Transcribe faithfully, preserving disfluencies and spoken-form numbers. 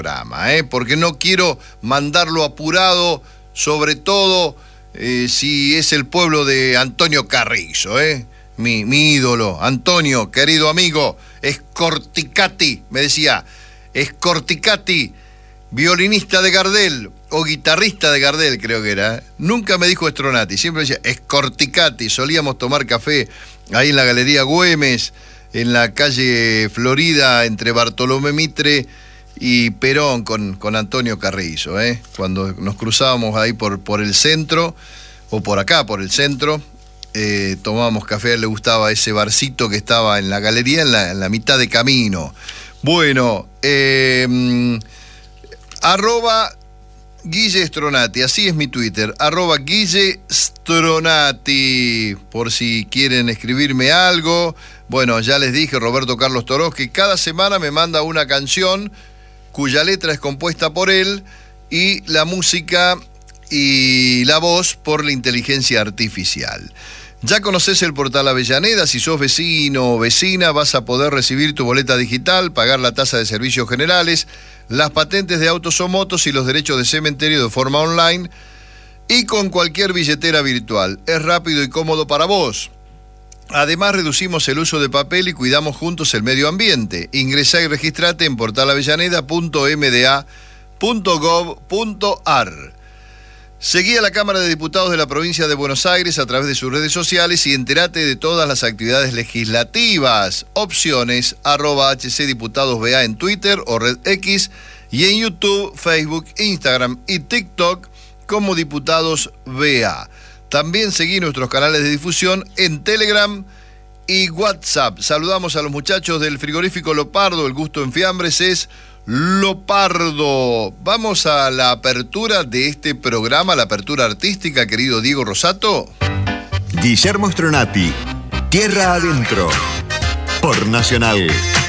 programa, ¿eh? Porque no quiero mandarlo apurado, sobre todo eh, si es el pueblo de Antonio Carrizo, ¿eh? Mi, mi ídolo, Antonio, querido amigo, Scorticati, me decía, Scorticati, violinista de Gardel, o guitarrista de Gardel creo que era, nunca me dijo Stronati, siempre decía Scorticati. Solíamos tomar café ahí en la Galería Güemes, en la calle Florida, entre Bartolomé Mitre y Perón, con, con Antonio Carrizo, ¿eh? Cuando nos cruzábamos ahí por, por el centro, o por acá, por el centro, eh, tomábamos café. A él le gustaba ese barcito que estaba en la galería, en la, en la mitad de camino. Bueno, eh, arroba Guille Stronati, así es mi Twitter, arroba Guille Stronati, por si quieren escribirme algo. Bueno, ya les dije, Roberto Carlos Torós, que cada semana me manda una canción cuya letra es compuesta por él y la música y la voz por la inteligencia artificial. Ya conoces el portal Avellaneda. Si sos vecino o vecina, vas a poder recibir tu boleta digital, pagar la tasa de servicios generales, las patentes de autos o motos y los derechos de cementerio de forma online y con cualquier billetera virtual. Es rápido y cómodo para vos. Además, reducimos el uso de papel y cuidamos juntos el medio ambiente. Ingresá y registrate en portal avellaneda punto m d a punto gov punto a r. Seguí a la Cámara de Diputados de la Provincia de Buenos Aires a través de sus redes sociales y entérate de todas las actividades legislativas. Opciones, arroba hcdiputadosba en Twitter o Red X y en YouTube, Facebook, Instagram y TikTok como Diputados B A. También seguí nuestros canales de difusión en Telegram y WhatsApp. Saludamos a los muchachos del frigorífico Lopardo. El gusto en fiambres es Lopardo. Vamos a la apertura de este programa, la apertura artística, querido Diego Rosato. Guillermo Stronati, Tierra Adentro, por Nacional.